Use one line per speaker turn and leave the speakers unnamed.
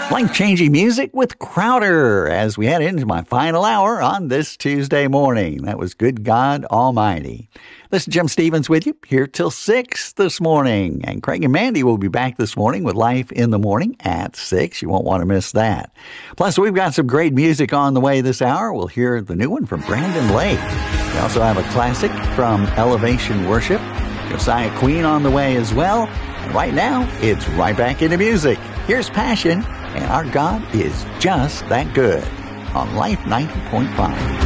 Life-changing music with Crowder as we head into my final hour on this Tuesday morning. That was Good God Almighty. Listen, Jim Stevens with you here till 6 this morning. And Craig and Mandy will be back this morning with Life in the Morning at 6. You won't want to miss that. Plus, we've got some great music on the way this hour. We'll hear the new one from Brandon Lake. We also have a classic from Elevation Worship. Josiah Queen on the way as well. And right now, it's right back into music. Here's Passion. And our God is just that good on Life 90.5.